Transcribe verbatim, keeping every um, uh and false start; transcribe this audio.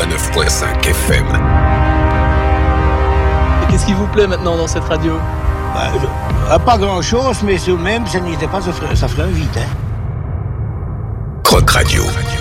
quatre-vingt-neuf virgule cinq F M. Et qu'est-ce qui vous plaît maintenant dans cette radio? Bah, euh, pas grand-chose, mais tout de même, ça n'était pas, ça ferait, ça ferait un vide, hein. Croc Radio.